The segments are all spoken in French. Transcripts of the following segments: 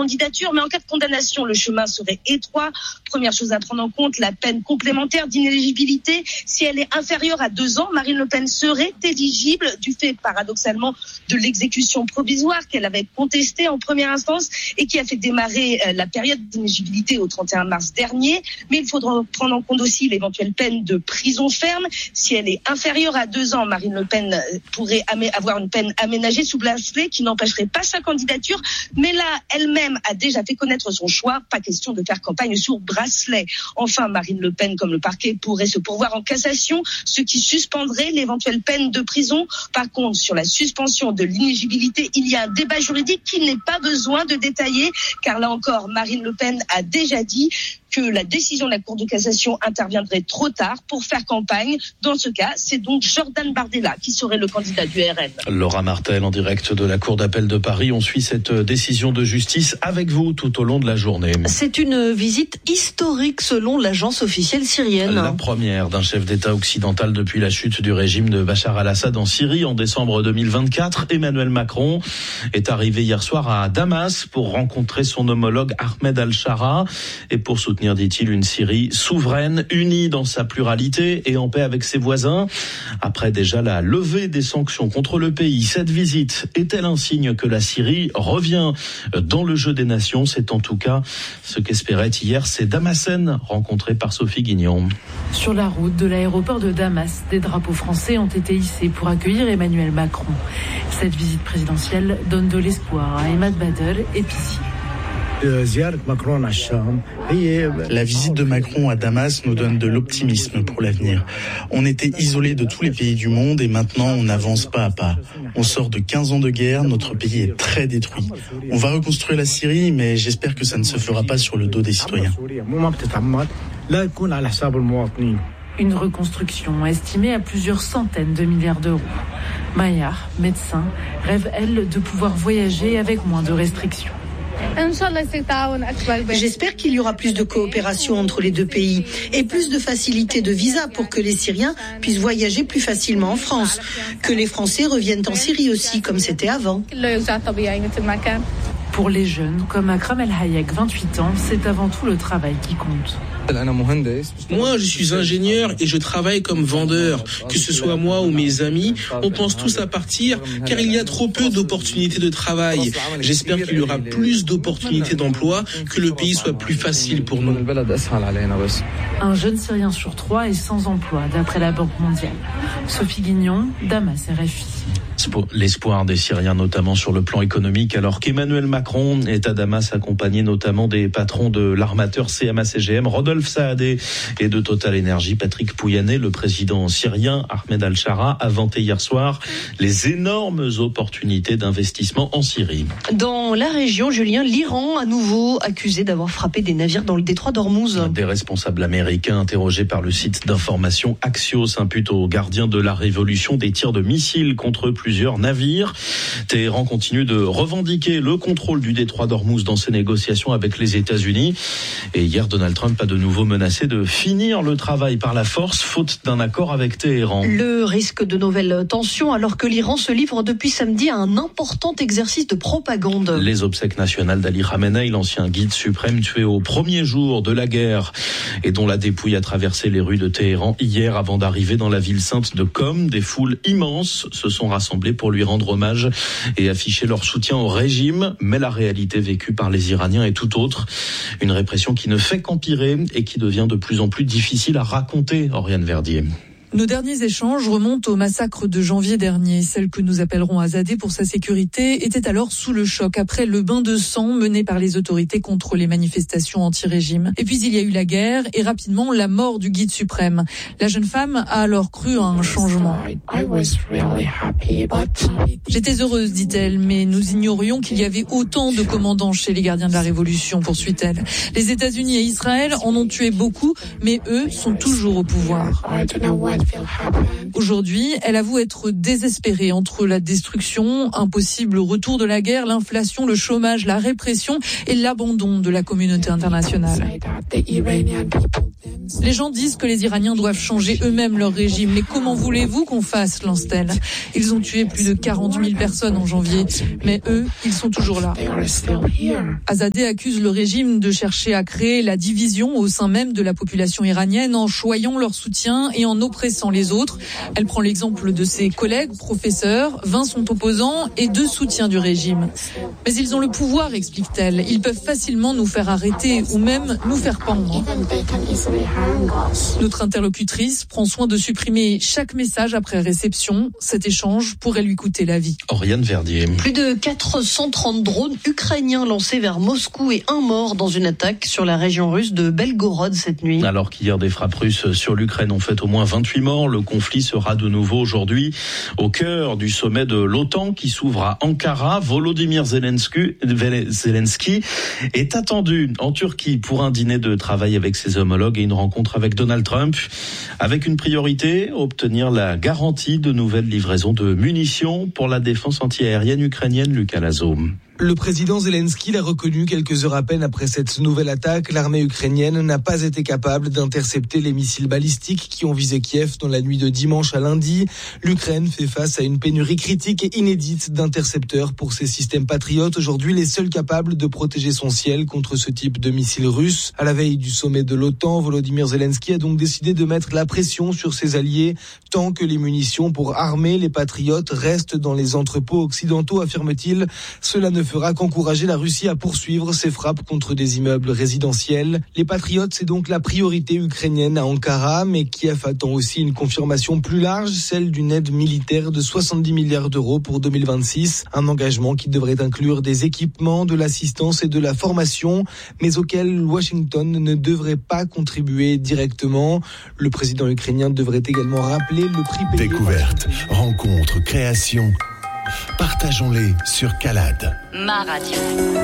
candidature, mais en cas de condamnation, le chemin serait étroit. Première chose à prendre en compte, la peine complémentaire d'inéligibilité. Si elle est inférieure à 2 ans, Marine Le Pen serait éligible du fait, paradoxalement, de l'exécution provisoire qu'elle avait contestée en première instance et qui a fait démarrer la période d'inéligibilité au 31 mars dernier. Mais il faudra prendre en compte aussi l'éventuelle peine de prison ferme. Si elle est inférieure à 2 ans, Marine Le Pen pourrait avoir une peine aménagée sous bracelet qui n'empêcherait pas sa candidature. Mais là, elle-même a déjà fait connaître son choix. Pas question de faire campagne sous bracelet. Enfin, Marine Le Pen, comme le parquet, pourrait se pourvoir en cassation, ce qui suspendrait l'éventuelle peine de prison. Par contre, sur la suspension de l'inéligibilité, il y a un débat juridique qu'il n'est pas besoin de détailler, car là encore, Marine Le Pen a déjà dit que la décision de la Cour de cassation interviendrait trop tard pour faire campagne. Dans ce cas, c'est donc Jordan Bardella qui serait le candidat du RN. Laura Martel en direct de la Cour d'appel de Paris. On suit cette décision de justice avec vous tout au long de la journée. C'est une visite historique selon l'agence officielle syrienne. La première d'un chef d'État occidental depuis la chute du régime de Bachar al-Assad en Syrie en décembre 2024. Emmanuel Macron est arrivé hier soir à Damas pour rencontrer son homologue Ahmed al-Shara et pour soutenir, dit-il, une Syrie souveraine, unie dans sa pluralité et en paix avec ses voisins. Après déjà la levée des sanctions contre le pays, cette visite est-elle un signe que la Syrie revient dans le jeu des nations? C'est en tout cas ce qu'espérait hier ces Damascènes rencontrés par Sophie Guignon. Sur la route de l'aéroport de Damas, des drapeaux français ont été hissés pour accueillir Emmanuel Macron. Cette visite présidentielle donne de l'espoir à Emad Badel et Pissi. La visite de Macron à Damas nous donne de l'optimisme pour l'avenir. On était isolés de tous les pays du monde et maintenant on avance pas à pas. On sort de 15 ans de guerre, notre pays est très détruit. On va reconstruire la Syrie, mais j'espère que ça ne se fera pas sur le dos des citoyens. Une reconstruction estimée à plusieurs centaines de milliards d'euros. Maya, médecin, rêve, elle, de pouvoir voyager avec moins de restrictions. J'espère qu'il y aura plus de coopération entre les deux pays et plus de facilité de visa pour que les Syriens puissent voyager plus facilement en France. Que les Français reviennent en Syrie aussi, comme c'était avant. Pour les jeunes, comme Akram El Hayek, 28 ans, c'est avant tout le travail qui compte. Moi, je suis ingénieur et je travaille comme vendeur. Que ce soit moi ou mes amis, on pense tous à partir car il y a trop peu d'opportunités de travail. J'espère qu'il y aura plus d'opportunités d'emploi, que le pays soit plus facile pour nous. Un jeune Syrien sur 3 est sans emploi, d'après la Banque mondiale. Sophie Guignon, Damas, RFI. L'espoir des Syriens, notamment sur le plan économique, alors qu'Emmanuel Macron est à Damas, accompagné notamment des patrons de l'armateur CMA-CGM, Rodolphe Saadé, et de Total Energy, Patrick Pouyanné. Le président syrien, Ahmed al-Shara, a vanté hier soir les énormes opportunités d'investissement en Syrie. Dans la région, Julien, l'Iran, à nouveau accusé d'avoir frappé des navires dans le détroit d'Ormuz. Des responsables américains interrogés par le site d'information Axios imputent aux gardiens de la révolution des tirs de missiles contre plusieurs navires. Téhéran continue de revendiquer le contrôle du détroit d'Ormuz dans ses négociations avec les États-Unis. Et hier, Donald Trump a de nouveau menacé de finir le travail par la force, faute d'un accord avec Téhéran. Le risque de nouvelles tensions alors que l'Iran se livre depuis samedi à un important exercice de propagande. Les obsèques nationales d'Ali Khamenei, l'ancien guide suprême tué au premier jour de la guerre et dont la dépouille a traversé les rues de Téhéran hier avant d'arriver dans la ville sainte de Qom. Des foules immenses se sont rassemblées pour lui rendre hommage et afficher leur soutien au régime. Mais la réalité vécue par les Iraniens est tout autre. Une répression qui ne fait qu'empirer et qui devient de plus en plus difficile à raconter, Oriane Verdier. Nos derniers échanges remontent au massacre de janvier dernier. Celle que nous appellerons Azadeh pour sa sécurité était alors sous le choc après le bain de sang mené par les autorités contre les manifestations anti-régime. Et puis il y a eu la guerre et rapidement la mort du guide suprême. La jeune femme a alors cru à un changement. J'étais heureuse, dit-elle, mais nous ignorions qu'il y avait autant de commandants chez les gardiens de la Révolution, poursuit-elle. Les États-Unis et Israël en ont tué beaucoup, mais eux sont toujours au pouvoir. Aujourd'hui, elle avoue être désespérée entre la destruction, un possible retour de la guerre, l'inflation, le chômage, la répression et l'abandon de la communauté internationale. Les gens disent que les Iraniens doivent changer eux-mêmes leur régime. Mais comment voulez-vous qu'on fasse, lance-t-elle ? Ils ont tué plus de 40 000 personnes en janvier. Mais eux, ils sont toujours là. Azadeh accuse le régime de chercher à créer la division au sein même de la population iranienne en choyant leur soutien et en oppressant les autres. Elle prend l'exemple de ses collègues professeurs. 20 sont opposants et 2 soutiens du régime. Mais ils ont le pouvoir, explique-t-elle. Ils peuvent facilement nous faire arrêter ou même nous faire pendre. Notre interlocutrice prend soin de supprimer chaque message après réception. Cet échange pourrait lui coûter la vie. Oriane Verdier. Plus de 430 drones ukrainiens lancés vers Moscou et un mort dans une attaque sur la région russe de Belgorod cette nuit. Alors qu'hier des frappes russes sur l'Ukraine ont fait au moins 28 morts, le conflit sera de nouveau aujourd'hui au cœur du sommet de l'OTAN qui s'ouvre à Ankara. Volodymyr Zelensky est attendu en Turquie pour un dîner de travail avec ses homologues et une rencontre avec Donald Trump, avec une priorité, obtenir la garantie de nouvelles livraisons de munitions pour la défense antiaérienne ukrainienne. Lucas Lazo. Le président Zelensky l'a reconnu quelques heures à peine après cette nouvelle attaque. L'armée ukrainienne n'a pas été capable d'intercepter les missiles balistiques qui ont visé Kiev dans la nuit de dimanche à lundi. L'Ukraine fait face à une pénurie critique et inédite d'intercepteurs pour ses systèmes patriotes. Aujourd'hui, les seuls capables de protéger son ciel contre ce type de missiles russes. À la veille du sommet de l'OTAN, Volodymyr Zelensky a donc décidé de mettre la pression sur ses alliés tant que les munitions pour armer les patriotes restent dans les entrepôts occidentaux, affirme-t-il. Cela ne fera qu'encourager la Russie à poursuivre ses frappes contre des immeubles résidentiels. Les patriotes, c'est donc la priorité ukrainienne à Ankara, mais Kiev attend aussi une confirmation plus large, celle d'une aide militaire de 70 milliards d'euros pour 2026. Un engagement qui devrait inclure des équipements, de l'assistance et de la formation, mais auquel Washington ne devrait pas contribuer directement. Le président ukrainien devrait également rappeler le prix payé. Découverte, rencontre, création. Partageons-les sur Calade. Ma radio.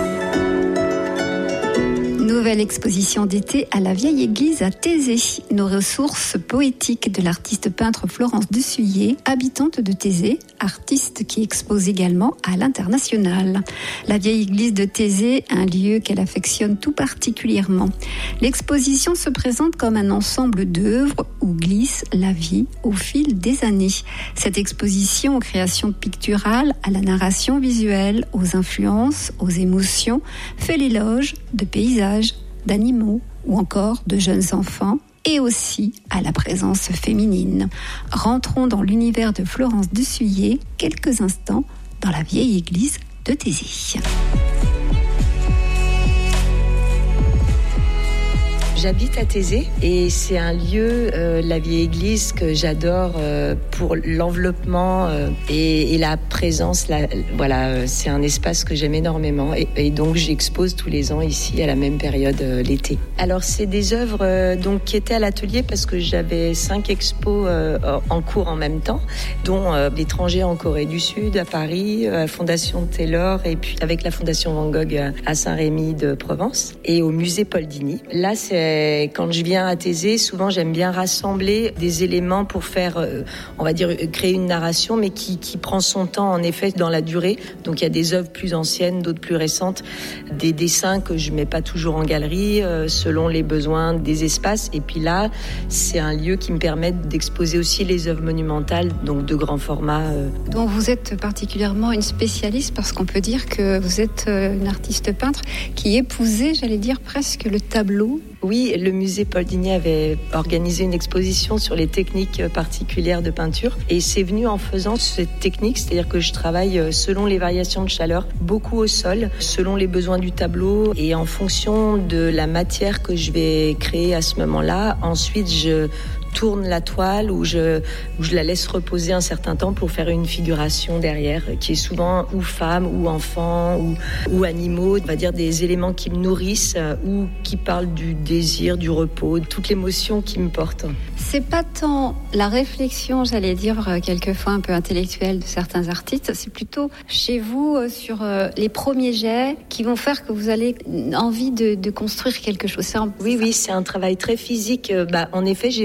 Nouvelle exposition d'été à la vieille église à Thésée. Nos ressources poétiques de l'artiste peintre Florence Dussuyer, habitante de Thésée, artiste qui expose également à l'international. La vieille église de Thésée, un lieu qu'elle affectionne tout particulièrement. L'exposition se présente comme un ensemble d'œuvres où glisse la vie au fil des années. Cette exposition aux créations picturales, à la narration visuelle, aux influences, aux émotions, fait l'éloge de paysages, d'animaux ou encore de jeunes enfants et aussi à la présence féminine. Rentrons dans l'univers de Florence Dussuyer quelques instants dans la vieille église de Thésée. J'habite à Thésée et c'est un lieu, la vieille église, que j'adore pour l'enveloppement et la présence. Voilà, c'est un espace que j'aime énormément et donc j'expose tous les ans ici à la même période l'été. Alors c'est des œuvres donc qui étaient à l'atelier parce que j'avais 5 expos en cours en même temps, dont l'étranger en Corée du Sud, à Paris, à la Fondation Taylor et puis avec la Fondation Van Gogh à Saint-Rémy de Provence et au musée Paul Digny. Là c'est quand je viens à Thésée, souvent j'aime bien rassembler des éléments pour faire, on va dire, créer une narration, mais qui prend son temps en effet dans la durée. Donc il y a des œuvres plus anciennes, d'autres plus récentes, des dessins que je mets pas toujours en galerie selon les besoins des espaces. Et puis là, c'est un lieu qui me permet d'exposer aussi les œuvres monumentales, donc de grand format. Donc vous êtes particulièrement une spécialiste parce qu'on peut dire que vous êtes une artiste peintre qui épousait, j'allais dire, presque le tableau. Oui, le musée Paul Digny avait organisé une exposition sur les techniques particulières de peinture et c'est venu en faisant cette technique, c'est-à-dire que je travaille selon les variations de chaleur, beaucoup au sol, selon les besoins du tableau et en fonction de la matière que je vais créer à ce moment-là. Ensuite, je tourne la toile ou je la laisse reposer un certain temps pour faire une figuration derrière qui est souvent ou femme ou enfant ou animaux, on va dire des éléments qui me nourrissent ou qui parlent du désir, du repos, de toute l'émotion qui me porte. C'est pas tant la réflexion, j'allais dire quelquefois un peu intellectuelle de certains artistes, c'est plutôt chez vous sur les premiers jets qui vont faire que vous allez envie de construire quelque chose. Oui, c'est un travail très physique. En effet, j'ai aussi fait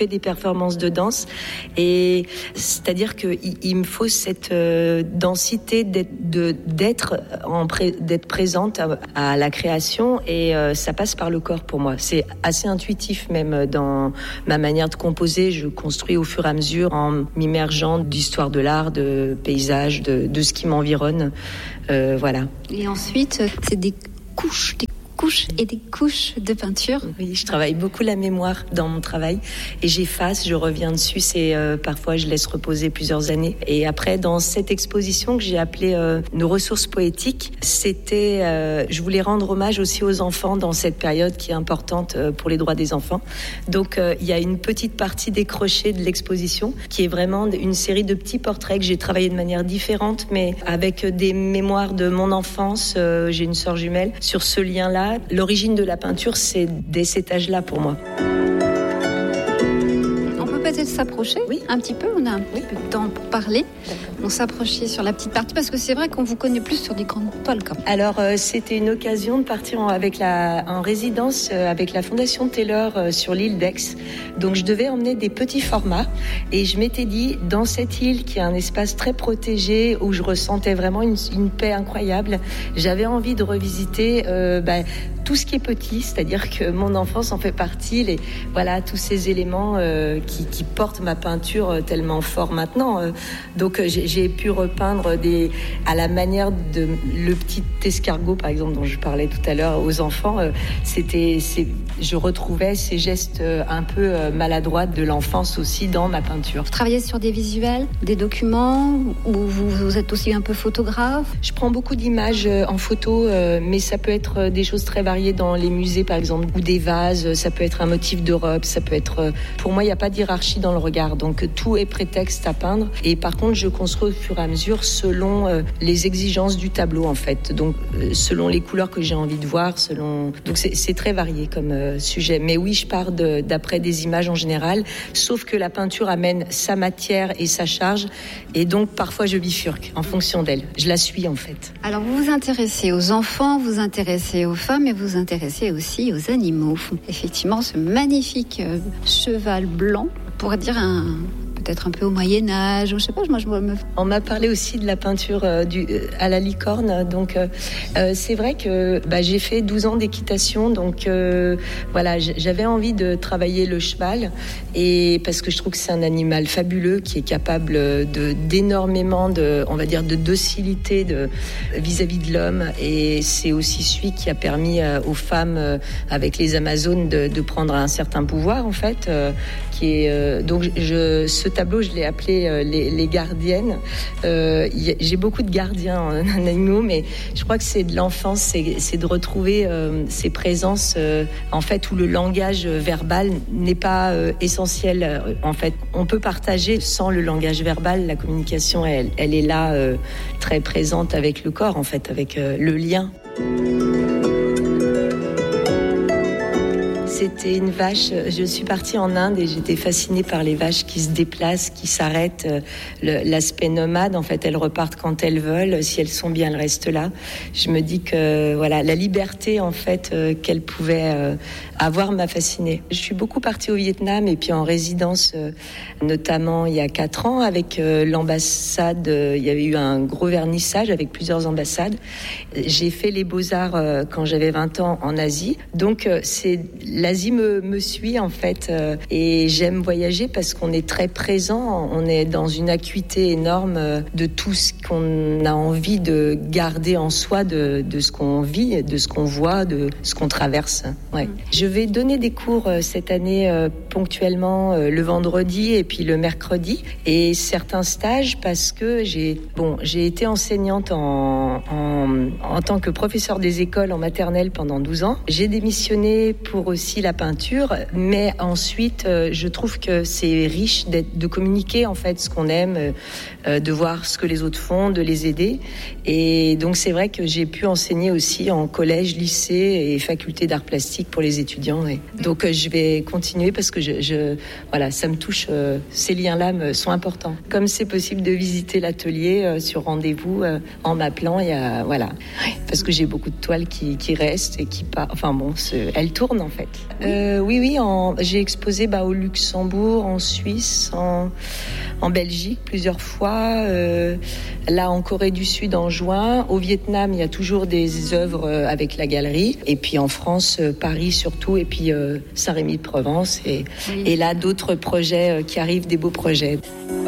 fais des performances de danse. Et c'est-à-dire qu'il me faut cette densité d'être présente à la création, et ça passe par le corps pour moi. C'est assez intuitif même dans ma manière de composer. Je construis au fur et à mesure en m'immergeant d'histoire de l'art, de paysages, de ce qui m'environne. Voilà. Et ensuite, c'est des couches et des couches de peinture. Oui, je travaille beaucoup la mémoire dans mon travail et j'efface, je reviens dessus. Parfois je laisse reposer plusieurs années. Et après, dans cette exposition que j'ai appelée Nos ressources poétiques, je voulais rendre hommage aussi aux enfants dans cette période qui est importante pour les droits des enfants. Donc il y a une petite partie décrochée de l'exposition qui est vraiment une série de petits portraits que j'ai travaillé de manière différente, mais avec des mémoires de mon enfance. J'ai une sœur jumelle. Sur ce lien-là, l'origine de la peinture, c'est dès cet âge-là pour moi. On peut peut-être s'approcher, oui, un petit peu. On a un peu de temps pour parler. On s'approchait sur la petite partie parce que c'est vrai qu'on vous connaît plus sur des grandes toiles quand même. Alors c'était une occasion de partir en résidence avec la Fondation Taylor sur l'île d'Aix. Donc je devais emmener des petits formats et je m'étais dit, dans cette île qui est un espace très protégé où je ressentais vraiment une paix incroyable, j'avais envie de revisiter tout ce qui est petit, c'est-à-dire que mon enfance en fait partie, tous ces éléments qui portent ma peinture tellement fort maintenant. Donc j'ai pu repeindre à la manière de le petit escargot par exemple dont je parlais tout à l'heure aux enfants. Je retrouvais ces gestes un peu maladroits de l'enfance aussi dans ma peinture. Vous travaillez sur des visuels, des documents, ou vous êtes aussi un peu photographe? Je prends beaucoup d'images en photo, mais ça peut être des choses très variées dans les musées par exemple, ou des vases, ça peut être un motif de robe, ça peut être... Pour moi, il n'y a pas d'hierarchie dans le regard, donc tout est prétexte à peindre. Et par contre, je construis au fur et à mesure selon les exigences du tableau en fait, donc selon les couleurs que j'ai envie de voir, donc c'est très varié comme sujet. Mais oui, je pars d'après des images en général, sauf que la peinture amène sa matière et sa charge, et donc parfois je bifurque en fonction d'elle. Je la suis en fait. Alors vous vous intéressez aux enfants, vous vous intéressez aux femmes, et vous vous intéressez aussi aux animaux. Effectivement, ce magnifique cheval blanc, on pourrait dire peut-être un peu au Moyen-Âge, je sais pas, On m'a parlé aussi de la peinture à la licorne, donc c'est vrai que j'ai fait 12 ans d'équitation, donc j'avais envie de travailler le cheval, et parce que je trouve que c'est un animal fabuleux qui est capable d'énormément de docilité vis-à-vis de l'homme, et c'est aussi celui qui a permis aux femmes avec les Amazones de prendre un certain pouvoir en fait, ce tableau, je l'ai appelé les gardiennes. J'ai beaucoup de gardiens en animaux, mais je crois que c'est de l'enfance, c'est de retrouver ces présences en fait où le langage verbal n'est pas essentiel. En fait, on peut partager sans le langage verbal. La communication, elle est là, très présente avec le corps, en fait, avec le lien. C'était une vache. Je suis partie en Inde et j'étais fascinée par les vaches qui se déplacent, qui s'arrêtent. L'aspect nomade, en fait, elles repartent quand elles veulent. Si elles sont bien, elles restent là. Je me dis que la liberté, en fait, qu'elles pouvaient avoir m'a fascinée. Je suis beaucoup partie au Vietnam et puis en résidence, notamment il y a 4 ans avec l'ambassade. Il y avait eu un gros vernissage avec plusieurs ambassades. J'ai fait les Beaux-Arts quand j'avais 20 ans en Asie. Donc l'Asie me suit en fait, et j'aime voyager parce qu'on est très présent, on est dans une acuité énorme de tout ce qu'on a envie de garder en soi, de ce qu'on vit, de ce qu'on voit, de ce qu'on traverse. Ouais. Je vais donner des cours cette année ponctuellement le vendredi et puis le mercredi, et certains stages parce que j'ai été enseignante en tant que professeure des écoles en maternelle pendant 12 ans. J'ai démissionné pour aussi la peinture, mais ensuite je trouve que c'est riche de communiquer en fait ce qu'on aime, de voir ce que les autres font, de les aider, et donc c'est vrai que j'ai pu enseigner aussi en collège, lycée et faculté d'art plastique pour les étudiants, et donc je vais continuer parce que ça me touche, ces liens-là sont importants. Comme c'est possible de visiter l'atelier sur rendez-vous en m'appelant, parce que j'ai beaucoup de toiles qui restent et elles tournent en fait. Oui, j'ai exposé au Luxembourg, en Suisse, en Belgique plusieurs fois, là en Corée du Sud en juin, au Vietnam il y a toujours des œuvres avec la galerie, et puis en France, Paris surtout, et puis Saint-Rémy-de-Provence, et là d'autres projets qui arrivent, des beaux projets.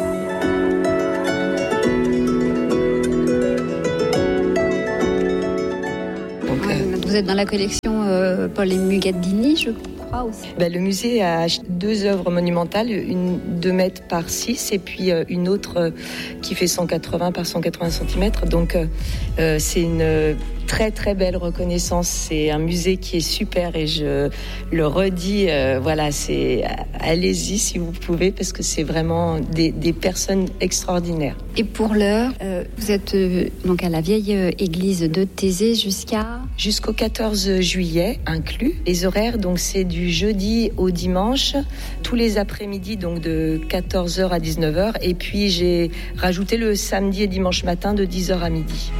Vous êtes dans la collection Paul et Mugadini, je crois aussi. Le musée a 2 œuvres monumentales, une 2 mètres par 6 et puis une autre qui fait 180 par 180 cm. Donc c'est une très très belle reconnaissance. C'est un musée qui est super et je le redis, allez-y si vous pouvez, parce que c'est vraiment des personnes extraordinaires. Et pour l'heure, vous êtes donc à la vieille église de Thésée jusqu'au 14 juillet inclus. Les horaires, donc c'est du jeudi au dimanche, tous les après-midi, donc de 14h à 19h, et puis j'ai rajouté le samedi et dimanche matin de 10h à midi.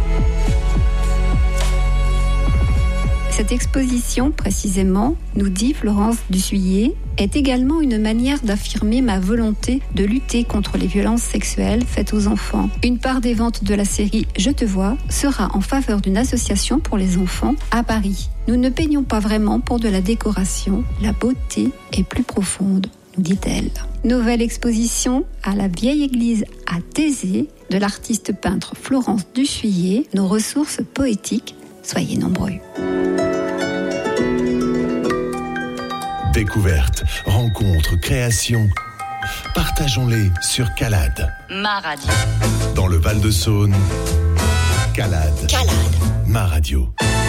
Cette exposition, précisément, nous dit Florence Dussuyer, est également une manière d'affirmer ma volonté de lutter contre les violences sexuelles faites aux enfants. Une part des ventes de la série Je te vois sera en faveur d'une association pour les enfants à Paris. Nous ne peignons pas vraiment pour de la décoration, la beauté est plus profonde, nous dit-elle. Nouvelle exposition à la vieille église à Thésée de l'artiste peintre Florence Dussuyer, nos ressources poétiques, soyez nombreux. Découvertes, rencontres, créations. Partageons-les sur Calade. Ma radio. Dans le Val-de-Saône, Calade. Ma radio.